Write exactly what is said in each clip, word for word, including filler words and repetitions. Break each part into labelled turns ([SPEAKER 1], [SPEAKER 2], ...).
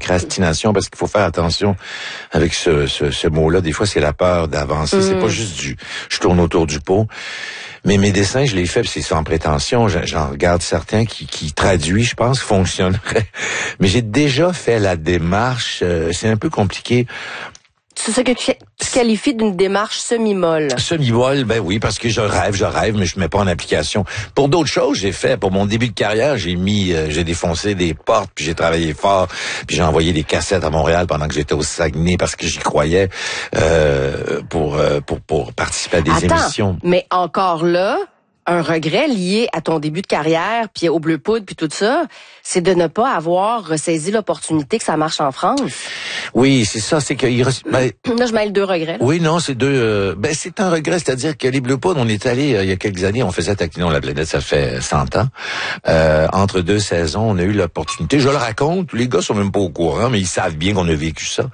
[SPEAKER 1] procrastination, parce qu'il faut faire attention avec ce, ce, ce mot-là. Des fois, c'est la peur d'avancer. Mm. C'est pas juste du je tourne autour du pot. Mais mes dessins, je les fais, c'est sans prétention. J'en regarde certains qui, qui traduisent, je pense, fonctionneraient. Mais j'ai déjà fait la démarche. Euh, c'est un peu compliqué.
[SPEAKER 2] C'est ça que tu qualifies d'une démarche semi-molle.
[SPEAKER 1] Semi-molle, ben oui, parce que je rêve, je rêve, mais je mets pas en application. Pour d'autres choses, j'ai fait, pour mon début de carrière, j'ai mis, euh, j'ai défoncé des portes, puis j'ai travaillé fort, puis j'ai envoyé des cassettes à Montréal pendant que j'étais au Saguenay parce que j'y croyais euh, pour, euh, pour pour participer à des
[SPEAKER 2] Attends,
[SPEAKER 1] émissions.
[SPEAKER 2] Mais encore là, un regret lié à ton début de carrière, puis au Bleu Poudre, puis tout ça, c'est de ne pas avoir ressaisi l'opportunité que ça marche en France.
[SPEAKER 1] Oui, c'est ça, c'est que... Il, ben,
[SPEAKER 2] là, je mêle deux regrets. Là.
[SPEAKER 1] Oui, non, c'est deux... Euh, ben, c'est un regret, c'est-à-dire que les Bleu Poudre, on est allé euh, il y a quelques années, on faisait Taquinons la planète, ça fait cent ans. Euh, entre deux saisons, on a eu l'opportunité, je le raconte, les gars sont même pas au courant, mais ils savent bien qu'on a vécu ça.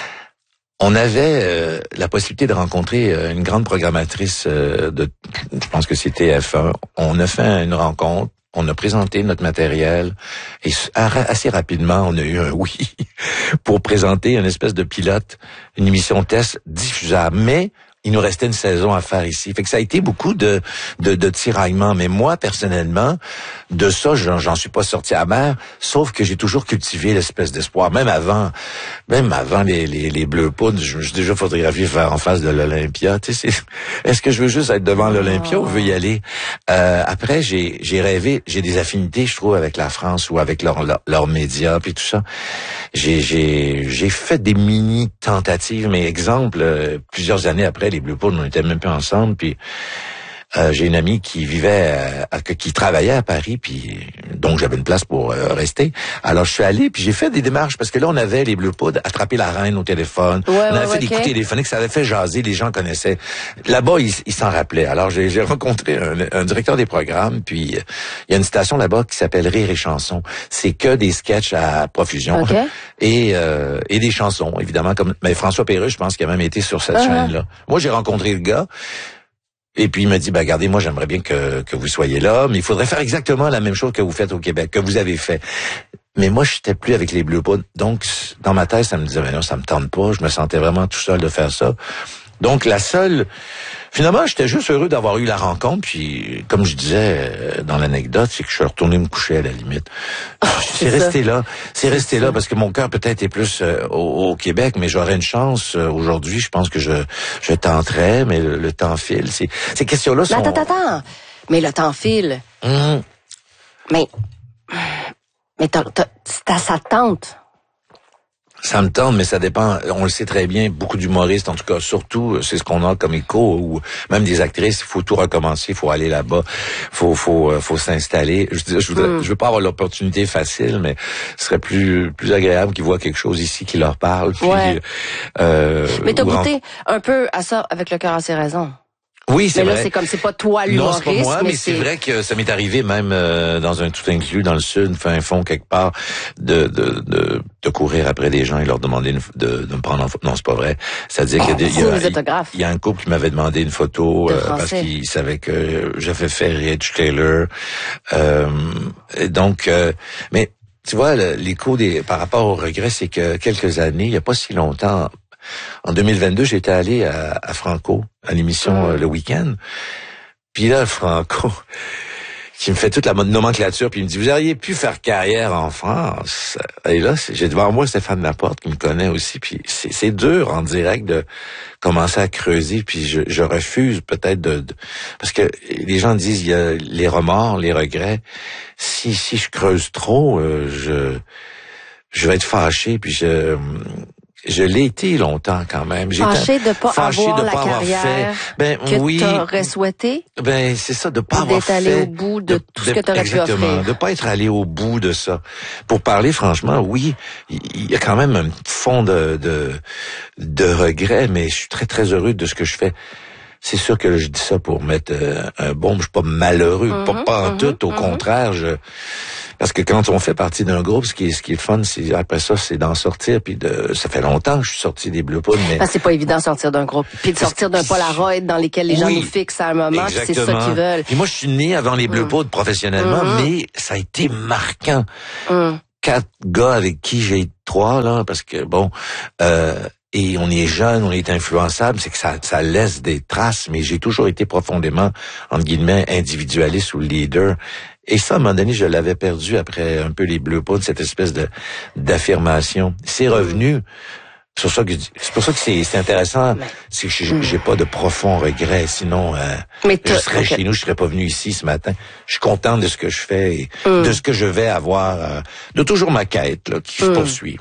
[SPEAKER 1] On avait euh, la possibilité de rencontrer euh, une grande programmatrice euh, de, je pense que c'était F un. On a fait une rencontre, on a présenté notre matériel et assez rapidement, on a eu un oui pour présenter une espèce de pilote, une émission test diffusable. Mais il nous restait une saison à faire ici. Fait que ça a été beaucoup de de, de tiraillements. Mais moi, personnellement, de ça, j'en, j'en suis pas sorti amer, sauf que j'ai toujours cultivé l'espèce d'espoir. Même avant, même avant les les, les Bleus Poudres, je me suis déjà photographié faire en face de l'Olympia. Tu sais, c'est, est-ce que je veux juste être devant l'Olympia ou je veux y aller? Euh, après, j'ai j'ai rêvé, j'ai des affinités, je trouve, avec la France ou avec leurs leur, leur médias puis tout ça. J'ai j'ai j'ai fait des mini tentatives, mais exemple, euh, plusieurs années après, les Bleu Poudre, on était même pas ensemble, puis euh, j'ai une amie qui vivait, à, qui travaillait à Paris, puis donc j'avais une place pour euh, rester. Alors je suis allé, puis j'ai fait des démarches, parce que là on avait les Bleu Poudre, attraper la reine au téléphone,
[SPEAKER 2] ouais,
[SPEAKER 1] on avait
[SPEAKER 2] ouais,
[SPEAKER 1] fait des
[SPEAKER 2] okay.
[SPEAKER 1] coups téléphoniques, ça avait fait jaser, les gens connaissaient. Là-bas, ils, ils s'en rappelaient. Alors j'ai, j'ai rencontré un, un directeur des programmes, puis il euh, y a une station là-bas qui s'appelle Rire et Chansons. C'est que des sketchs à profusion
[SPEAKER 2] okay.
[SPEAKER 1] et euh, et des chansons, évidemment. Comme mais François Pérusse, je pense qu'il a même été sur cette uh-huh. chaîne-là. Moi, j'ai rencontré le gars. Et puis il m'a dit, ben regardez, moi j'aimerais bien que que vous soyez là, mais il faudrait faire exactement la même chose que vous faites au Québec, que vous avez fait. Mais moi, je n'étais plus avec les Bleu Poudre. Donc, dans ma tête, ça me disait, ben non, ça me tente pas. Je me sentais vraiment tout seul de faire ça. Donc, la seule... Finalement, j'étais juste heureux d'avoir eu la rencontre. Puis, comme je disais dans l'anecdote, c'est que je suis retourné me coucher à la limite. Oh, c'est, c'est resté là. C'est, c'est resté ça. là parce que mon cœur peut-être est plus euh, au, au Québec, mais j'aurais une chance euh, aujourd'hui. Je pense que je je tenterais, mais le, le temps file. C'est, ces questions-là sont...
[SPEAKER 2] Attends, attends, attends. Mais le temps file.
[SPEAKER 1] Mmh.
[SPEAKER 2] Mais... Mais t'as, t'as, t'as, ça tente.
[SPEAKER 1] Ça me tente, mais ça dépend. On le sait très bien, beaucoup d'humoristes, en tout cas, surtout, c'est ce qu'on a comme écho, ou même des actrices, il faut tout recommencer, il faut aller là-bas, faut faut faut s'installer. Je, je, voudrais, mm. je veux pas avoir l'opportunité facile, mais ce serait plus plus agréable qu'ils voient quelque chose ici qui leur parle. Puis,
[SPEAKER 2] ouais.
[SPEAKER 1] euh,
[SPEAKER 2] mais t'as goûté en... un peu à ça avec Le cœur a ses raisons.
[SPEAKER 1] Oui, c'est
[SPEAKER 2] mais là,
[SPEAKER 1] vrai.
[SPEAKER 2] c'est comme, c'est pas toi l'humoriste.
[SPEAKER 1] Non, c'est pas moi, mais,
[SPEAKER 2] mais c'est...
[SPEAKER 1] c'est vrai que ça m'est arrivé même euh, dans un tout inclus dans le sud, fin fond quelque part, de de de, de courir après des gens et leur demander une, de, de me prendre en photo. Non, c'est pas vrai. C'est-à-dire
[SPEAKER 2] oh,
[SPEAKER 1] qu'il y a, il y, a,
[SPEAKER 2] il
[SPEAKER 1] y a un couple qui m'avait demandé une photo euh, parce qu'il savait que j'avais fait Rich Taylor. Euh, et donc, euh, mais tu vois, le, l'écho des par rapport au regret, c'est que quelques années, il y a pas si longtemps. En deux mille vingt-deux, j'étais allé à, à Franco, à l'émission euh, Le Week-end. Puis là, Franco, qui me fait toute la nomenclature, puis il me dit, vous auriez pu faire carrière en France. Et là, j'ai devant moi Stéphane Laporte, qui me connaît aussi, puis c'est, c'est dur en direct de commencer à creuser, puis je, je refuse peut-être de, de... Parce que les gens disent, il y a les remords, les regrets. Si si je creuse trop, euh, je je vais être fâché, puis je... Je l'ai été longtemps quand même. J'ai
[SPEAKER 2] fâché de pas
[SPEAKER 1] fâché
[SPEAKER 2] avoir
[SPEAKER 1] de
[SPEAKER 2] la
[SPEAKER 1] pas
[SPEAKER 2] carrière
[SPEAKER 1] avoir fait. Ben
[SPEAKER 2] que
[SPEAKER 1] oui.
[SPEAKER 2] t'aurais souhaité.
[SPEAKER 1] Ben c'est ça, de pas avoir
[SPEAKER 2] d'être
[SPEAKER 1] fait.
[SPEAKER 2] D'être allé au bout de, de tout ce que t'aurais pu offrir.
[SPEAKER 1] Exactement, de pas être allé au bout de ça. Pour parler franchement, oui, il y a quand même un fond de de de regret, mais je suis très très heureux de ce que je fais. C'est sûr que je dis ça pour mettre euh, un bon, je suis pas malheureux, mm-hmm, pas pas en mm-hmm, tout, au mm-hmm. contraire, je parce que quand on fait partie d'un groupe, ce qui est ce qui est fun, c'est après ça, c'est d'en sortir. Puis de, ça fait longtemps que je suis sorti des Bleu Poudre, mais
[SPEAKER 2] parce que c'est pas évident de sortir d'un groupe, puis de sortir d'un Polaroid dans lesquels les gens oui, nous fixent à un moment, puis c'est ça qu'ils veulent.
[SPEAKER 1] Puis moi, je suis né avant les Bleu Poudre professionnellement, mm-hmm. mais ça a été marquant.
[SPEAKER 2] Mm.
[SPEAKER 1] quatre gars avec qui j'ai trois, là, parce que, bon, euh, et on est jeune, on est influençable, c'est que ça, ça laisse des traces, mais j'ai toujours été profondément, entre guillemets, individualiste ou leader. Et ça, à un moment donné, je l'avais perdu après un peu les Bleus Poudres, cette espèce de d'affirmation. C'est revenu. C'est pour ça que c'est pour ça que c'est, c'est intéressant. C'est que j'ai, j'ai pas de profond regret. Sinon, euh, je serais okay. chez nous, je serais pas venu ici ce matin. Je suis content de ce que je fais et mm. de ce que je vais avoir, euh, de toujours ma quête là, qui mm. se poursuit.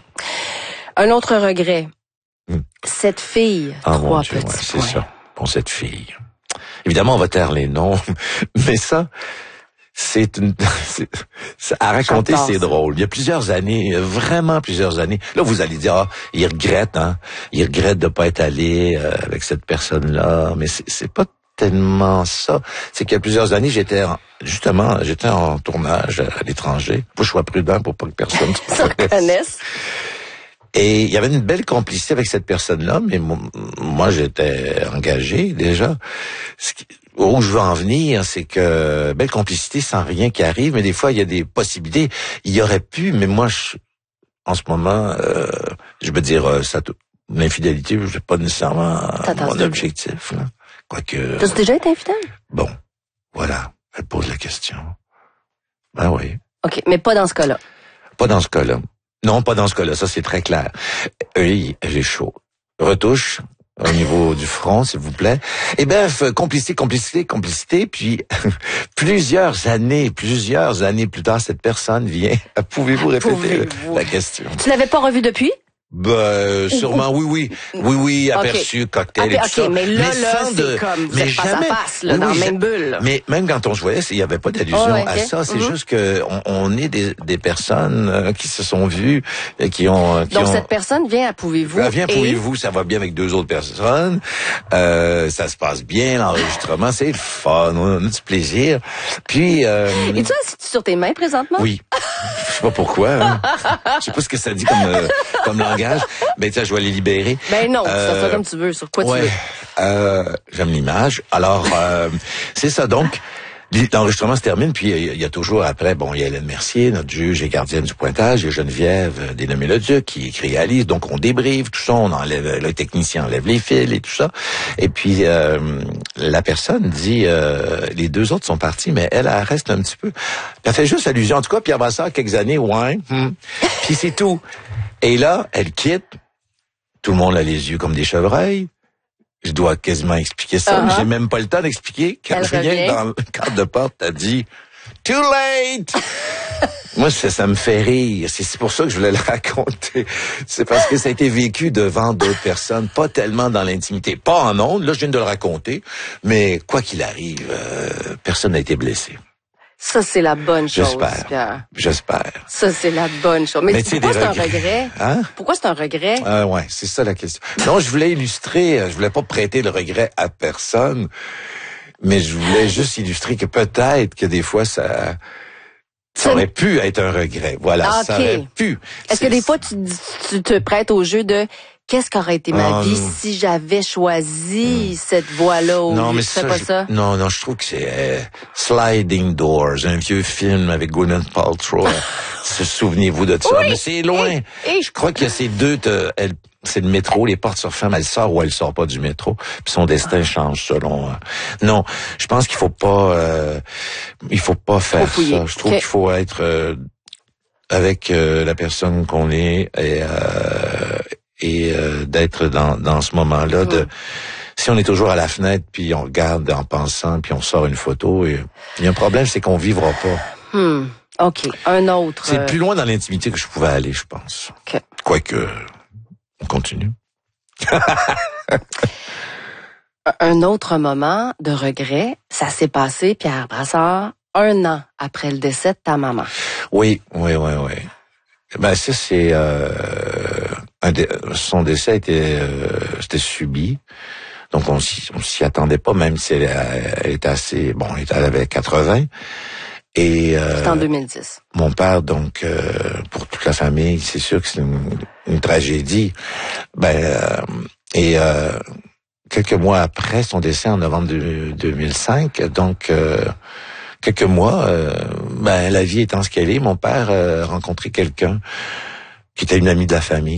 [SPEAKER 2] Un autre regret. Mm. Cette fille.
[SPEAKER 1] Ah,
[SPEAKER 2] trois
[SPEAKER 1] mon Dieu,
[SPEAKER 2] petits
[SPEAKER 1] ouais, c'est
[SPEAKER 2] points.
[SPEAKER 1] ça. Bon, cette fille. Évidemment, on va taire les noms, mais ça. C'est une, c'est, c'est, à raconter, c'est drôle. Il y a plusieurs années, vraiment plusieurs années. Là, vous allez dire, ah, il regrette, hein. Il regrette de pas être allé euh, avec cette personne-là. Mais c'est, c'est pas tellement ça. C'est qu'il y a plusieurs années, j'étais en, justement, j'étais en tournage à l'étranger. Faut que je sois prudent pour pas que personne
[SPEAKER 2] se reconnaisse.
[SPEAKER 1] Et il y avait une belle complicité avec cette personne-là, mais moi, moi j'étais engagé déjà. Ce qui, où je veux en venir, c'est que belle complicité sans rien qui arrive, mais des fois il y a des possibilités. Il y aurait pu, mais moi, je, en ce moment, euh, je veux dire, ça, l'infidélité, c'est pas nécessairement mon objectif. Là. Quoique.
[SPEAKER 2] T'as déjà été infidèle?
[SPEAKER 1] Bon, voilà. Elle pose la question. Ben oui.
[SPEAKER 2] Ok, mais pas dans ce cas-là.
[SPEAKER 1] Pas dans ce cas-là. Non, pas dans ce cas-là, ça c'est très clair. Oui, j'ai chaud. Retouche au niveau du front, s'il vous plaît. Et bref, complicité, complicité, complicité, puis plusieurs années, plusieurs années plus tard, cette personne vient. Pouvez-vous répéter Pouvez-vous? la question?
[SPEAKER 2] Tu l'avais pas revu depuis?
[SPEAKER 1] Ben, sûrement, oui, oui. Oui, oui, aperçu, okay. cocktail
[SPEAKER 2] okay,
[SPEAKER 1] et tout
[SPEAKER 2] okay,
[SPEAKER 1] ça.
[SPEAKER 2] mais là, mais là, c'est de, comme, vous mais êtes jamais, face à face, là, oui, dans oui, la même bulle.
[SPEAKER 1] Mais même quand on se voyait, il n'y avait pas d'allusion oh, okay. à ça. C'est mm-hmm. juste que on, on est des, des personnes euh, qui se sont vues, et qui ont... Qui
[SPEAKER 2] Donc,
[SPEAKER 1] ont,
[SPEAKER 2] cette personne vient à Pouvez-vous.
[SPEAKER 1] Elle vient à
[SPEAKER 2] et...
[SPEAKER 1] Pouvez-vous, ça va bien avec deux autres personnes. Euh, ça se passe bien, l'enregistrement, c'est le fun, on a du plaisir. Puis... Euh,
[SPEAKER 2] et tu as sur tes mains présentement?
[SPEAKER 1] Oui. Je sais pas pourquoi. Hein. Je sais pas ce que ça dit comme, euh, comme langage. Mais je vais les libérer.
[SPEAKER 2] Ben non, euh, ça fait comme tu veux, sur quoi
[SPEAKER 1] ouais,
[SPEAKER 2] tu veux.
[SPEAKER 1] Euh, j'aime l'image. Alors, euh, c'est ça. Donc, l'enregistrement se termine, puis il y, y a toujours après, bon, il y a Hélène Mercier, notre juge et gardienne du pointage, il y a Geneviève Dénommé-le-Duc qui écrit Alice, donc on débriefe, tout ça, on enlève, le technicien enlève les fils et tout ça. Et puis, euh, la personne dit, euh, les deux autres sont partis, mais elle, elle reste un petit peu. Puis elle fait juste allusion, en tout cas, puis avant ça, quelques années, ouais, hmm. Puis c'est tout. Et là, elle quitte. Tout le monde a les yeux comme des chevreuils. Je dois quasiment expliquer ça. Uh-huh. J'ai même pas le temps d'expliquer. Quand elle rien revient. Dans le cadre de porte, t'as dit « Too late! » Moi, ça, ça me fait rire. C'est, c'est pour ça que je voulais le raconter. C'est parce que ça a été vécu devant d'autres personnes, pas tellement dans l'intimité. Pas en ondes, là, je viens de le raconter. Mais quoi qu'il arrive, euh, personne n'a été blessé.
[SPEAKER 2] Ça, c'est la bonne chose,
[SPEAKER 1] J'espère.
[SPEAKER 2] Pierre.
[SPEAKER 1] J'espère.
[SPEAKER 2] Ça, c'est la bonne chose. Mais, Mais pourquoi c'est un regret? Hein? Pourquoi c'est un regret?
[SPEAKER 1] Ah ouais, c'est ça la question. Non, je voulais illustrer, je voulais pas prêter le regret à personne, mais je voulais juste illustrer que peut-être que des fois, ça... Ça aurait pu être un regret. Voilà, ah, okay. Ça aurait pu.
[SPEAKER 2] Est-ce c'est... que des fois, tu, tu te prêtes au jeu de... Qu'est-ce qu'aurait été ma oh, vie non. si j'avais choisi hmm. cette voie-là au
[SPEAKER 1] non,
[SPEAKER 2] lieu
[SPEAKER 1] mais
[SPEAKER 2] de
[SPEAKER 1] ça,
[SPEAKER 2] pas
[SPEAKER 1] je,
[SPEAKER 2] ça?
[SPEAKER 1] Non, non, je trouve que c'est euh, Sliding Doors, un vieux film avec Gwyneth Paltrow. Se souvenez-vous de ça?
[SPEAKER 2] Oui.
[SPEAKER 1] Mais c'est loin.
[SPEAKER 2] Et, et...
[SPEAKER 1] Je crois qu'il y a ces deux... Te, elle, c'est le métro, les portes se referment, elle sort ou elle sort pas du métro, puis son destin ah. change selon... Euh, non, je pense qu'il faut pas... Euh, il faut pas faire faut ça. Je trouve okay. qu'il faut être euh, avec euh, la personne qu'on est et... Euh, et euh, d'être dans dans ce moment-là. Mmh. De si on est toujours à la fenêtre, puis on regarde en pensant, puis on sort une photo, et il y a un problème, c'est qu'on vivra pas.
[SPEAKER 2] Mmh. OK. Un autre...
[SPEAKER 1] C'est plus loin dans l'intimité que je pouvais aller, je pense.
[SPEAKER 2] OK.
[SPEAKER 1] Quoique, on continue.
[SPEAKER 2] Un autre moment de regret, ça s'est passé, Pierre Brassard, un an après le décès de ta maman.
[SPEAKER 1] Oui, oui, oui, oui. Ben ça, c'est... Euh, un dé, son décès était, euh, c'était subi. Donc, on s'y, on s'y attendait pas, même si elle, elle était assez... Bon, elle avait quatre-vingts. Et... Euh,
[SPEAKER 2] c'était en deux mille dix.
[SPEAKER 1] Mon père, donc, euh, pour toute la famille, c'est sûr que c'est une, une tragédie. Ben, euh, et... Euh, quelques mois après son décès, en novembre deux mille cinq, donc... Euh, quelques mois, euh, ben la vie étant ce qu'elle est, mon père a rencontré quelqu'un qui était une amie de la famille.